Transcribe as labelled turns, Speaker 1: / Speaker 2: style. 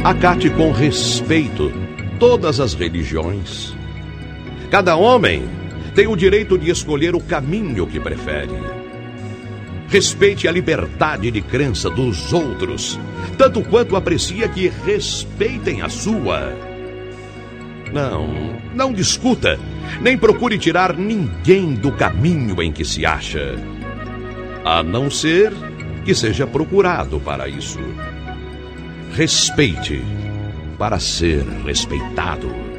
Speaker 1: Acate com respeito todas as religiões. Cada homem tem o direito de escolher o caminho que prefere. Respeite a liberdade de crença dos outros, tanto quanto aprecia que respeitem a sua. Não discuta, nem procure tirar ninguém do caminho em que se acha, a não ser que seja procurado para isso. Respeite para ser respeitado.